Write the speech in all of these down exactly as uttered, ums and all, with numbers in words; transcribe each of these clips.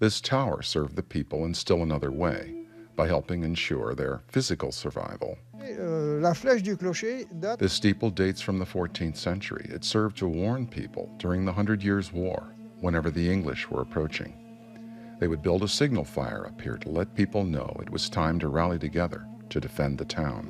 This tower served the people in still another way, by helping ensure their physical survival. This steeple dates from the fourteenth century. It served to warn people during the Hundred Years' War, whenever the English were approaching. They would build a signal fire up here to let people know it was time to rally together to defend the town.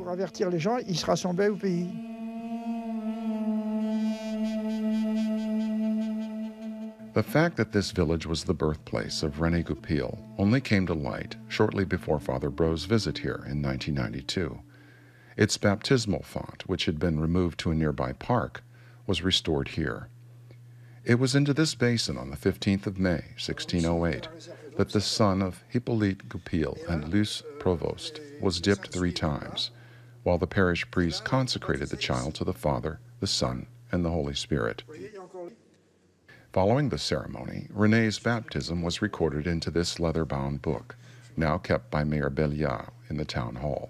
The fact that this village was the birthplace of René Goupil only came to light shortly before Father Brot's visit here in nineteen ninety-two. Its baptismal font, which had been removed to a nearby park, was restored here. It was into this basin on the fifteenth of May, sixteen oh eight, that the son of Hippolyte Goupil and Luce Provost was dipped three times, while the parish priest consecrated the child to the Father, the Son, and the Holy Spirit. Following the ceremony, René's baptism was recorded into this leather-bound book, now kept by Mayor Belliard in the town hall.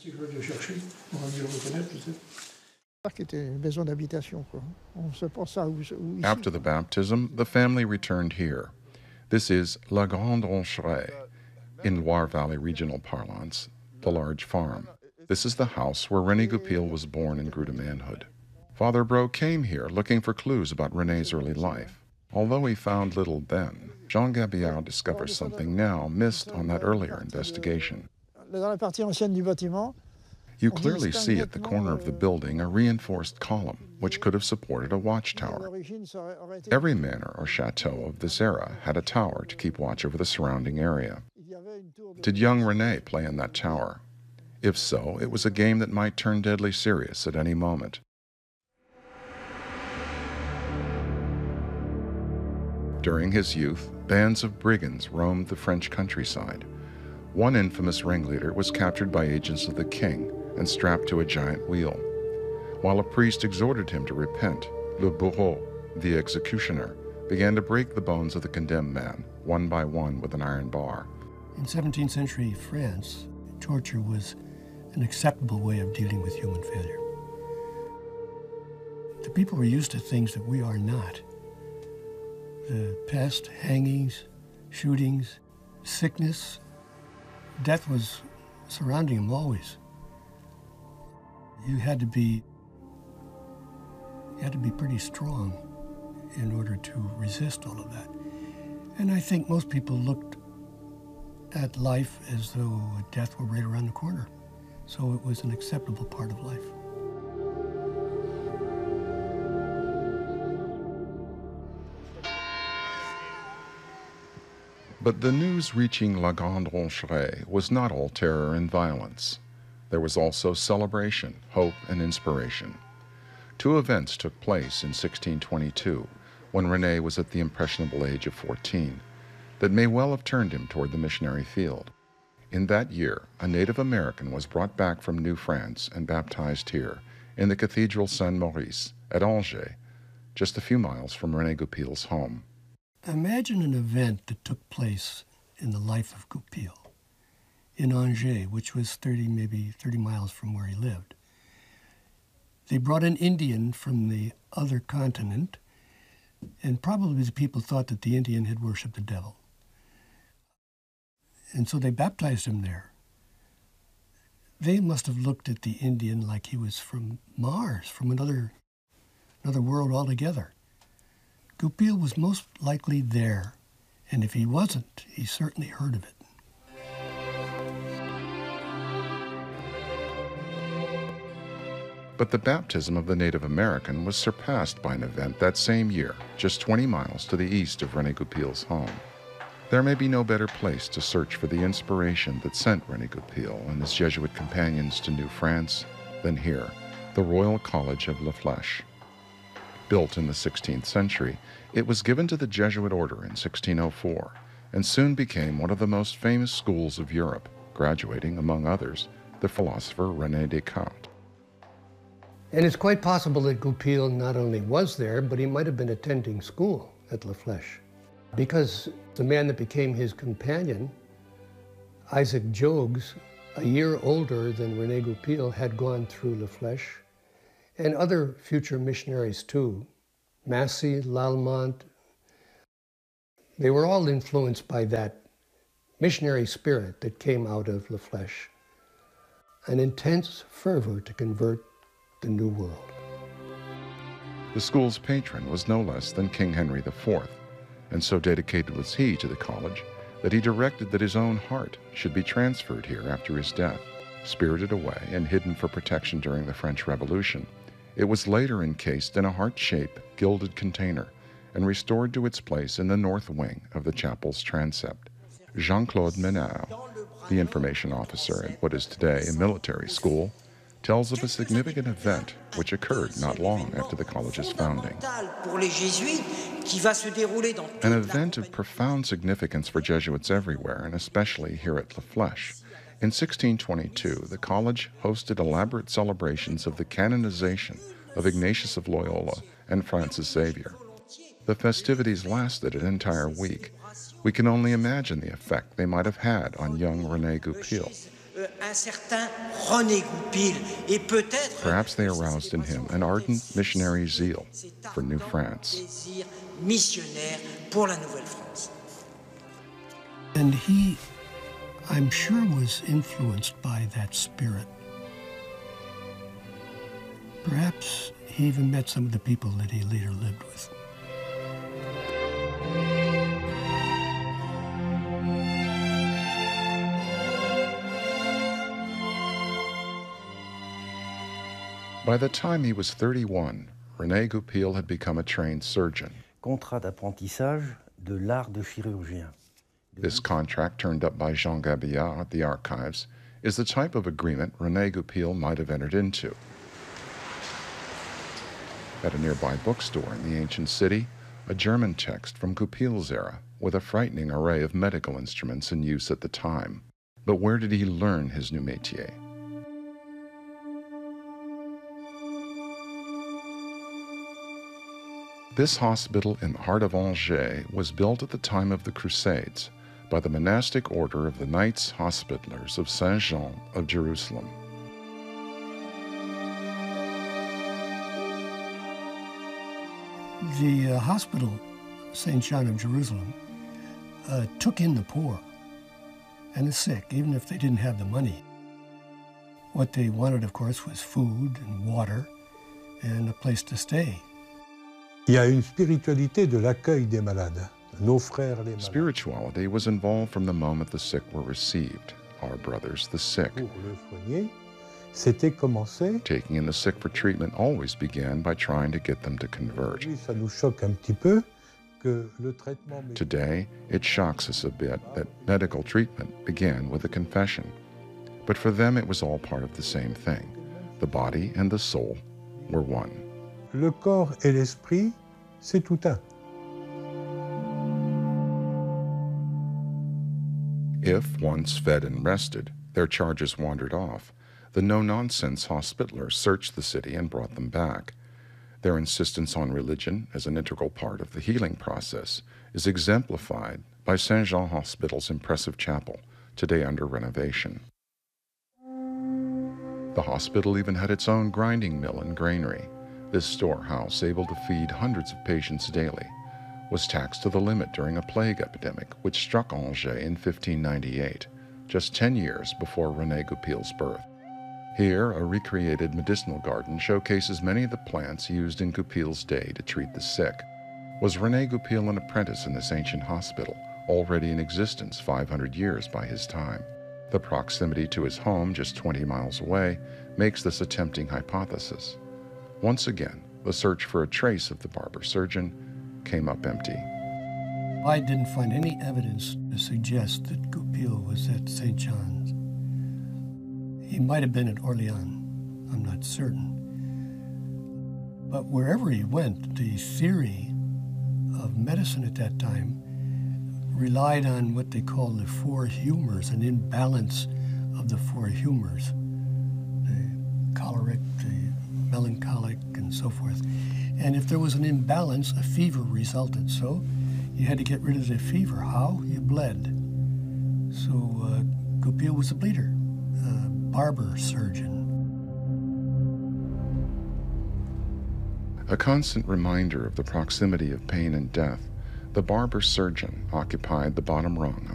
After the baptism, the family returned here. This is La Grande Roncherie, in Loire Valley regional parlance, the large farm. This is the house where René Goupil was born and grew to manhood. Father Brot came here looking for clues about René's early life. Although he found little then, Jean Gabiard discovers something now missed on that earlier investigation. You clearly see at the corner of the building a reinforced column, which could have supported a watchtower. Every manor or chateau of this era had a tower to keep watch over the surrounding area. Did young René play in that tower? If so, it was a game that might turn deadly serious at any moment. During his youth, bands of brigands roamed the French countryside. One infamous ringleader was captured by agents of the king and strapped to a giant wheel. While a priest exhorted him to repent, Le Bourreau, the executioner, began to break the bones of the condemned man, one by one with an iron bar. In seventeenth century France, torture was an acceptable way of dealing with human failure. The people were used to things that we are not. The pest, hangings, shootings, sickness, death was surrounding them always. You had to be, you had to be pretty strong in order to resist all of that. And I think most people looked at life as though death were right around the corner. So it was an acceptable part of life. But the news reaching La Grande Roncherie was not all terror and violence. There was also celebration, hope, and inspiration. Two events took place in sixteen twenty-two, when René was at the impressionable age of fourteen, that may well have turned him toward the missionary field. In that year, a Native American was brought back from New France and baptized here, in the Cathedral Saint-Maurice at Angers, just a few miles from René Goupil's home. Imagine an event that took place in the life of Goupil in Angers, which was thirty, maybe thirty miles from where he lived. They brought an Indian from the other continent, and probably the people thought that the Indian had worshipped the devil. And so they baptized him there. They must have looked at the Indian like he was from Mars, from another, another world altogether. Goupil was most likely there, and if he wasn't, he certainly heard of it. But the baptism of the Native American was surpassed by an event that same year, just twenty miles to the east of René Goupil's home. There may be no better place to search for the inspiration that sent René Goupil and his Jesuit companions to New France than here, the Royal College of La Flèche. Built in the sixteenth century, it was given to the Jesuit order in sixteen oh four and soon became one of the most famous schools of Europe, graduating, among others, the philosopher René Descartes. And it's quite possible that Goupil not only was there, but he might have been attending school at La Flèche, because the man that became his companion, Isaac Jogues, a year older than René Goupil, had gone through La Flèche, and other future missionaries too, Massey, Lallemant. They were all influenced by that missionary spirit that came out of La Flèche, an intense fervor to convert the New World. The school's patron was no less than King Henry the Fourth, and so dedicated was he to the college that he directed that his own heart should be transferred here after his death. Spirited away and hidden for protection during the French Revolution, it was later encased in a heart-shaped gilded container and restored to its place in the north wing of the chapel's transept. Jean-Claude Menard, the information officer at what is today a military school, tells of a significant event which occurred not long after the college's founding. An event of profound significance for Jesuits everywhere, and especially here at La Flèche. In sixteen twenty-two, the college hosted elaborate celebrations of the canonization of Ignatius of Loyola and Francis Xavier. The festivities lasted an entire week. We can only imagine the effect they might have had on young René Goupil. Perhaps they aroused in him an ardent missionary zeal for New France. And he, I'm sure, was influenced by that spirit. Perhaps he even met some of the people that he later lived with. By the time he was thirty-one, René Goupil had become a trained surgeon. Contrat d'apprentissage de l'art de chirurgien. This contract, turned up by Jean Gabillard at the archives, is the type of agreement René Goupil might have entered into. At a nearby bookstore in the ancient city, a German text from Goupil's era with a frightening array of medical instruments in use at the time. But where did he learn his new métier? This hospital in the heart of Angers was built at the time of the Crusades by the monastic order of the Knights Hospitallers of Saint Jean of Jerusalem. The uh, hospital, Saint John of Jerusalem, uh, took in the poor and the sick, even if they didn't have the money. What they wanted, of course, was food and water and a place to stay. Il y a une spiritualité de l'accueil des malades. Nos frères les malades. Spirituality was involved from the moment the sick were received. Our brothers, the sick. Pour le soigner, c'était commencer. Taking in the sick for treatment always began by trying to get them to convert. Ça nous choque un petit peu que le traitement. Today, it shocks us a bit that medical treatment began with a confession. But for them, it was all part of the same thing. The body and the soul were one. Le corps et l'esprit, c'est tout un. If, once fed and rested, their charges wandered off, the no-nonsense hospitalers searched the city and brought them back. Their insistence on religion as an integral part of the healing process is exemplified by Saint Jean Hospital's impressive chapel, today under renovation. The hospital even had its own grinding mill and granary. This storehouse, able to feed hundreds of patients daily, was taxed to the limit during a plague epidemic which struck Angers in fifteen ninety-eight, just ten years before René Goupil's birth. Here, a recreated medicinal garden showcases many of the plants used in Goupil's day to treat the sick. Was René Goupil an apprentice in this ancient hospital, already in existence five hundred years by his time? The proximity to his home, just twenty miles away, makes this a tempting hypothesis. Once again, the search for a trace of the barber surgeon came up empty. I didn't find any evidence to suggest that Goupil was at Saint John's. He might have been at Orléans, I'm not certain. But wherever he went, the theory of medicine at that time relied on what they called the four humors, an imbalance of the four humors, the choleric, the melancholic, and so forth. And if there was an imbalance, a fever resulted. So you had to get rid of the fever. How? You bled. So uh, Goupil was a bleeder, a barber surgeon. A constant reminder of the proximity of pain and death, The barber surgeon occupied the bottom rung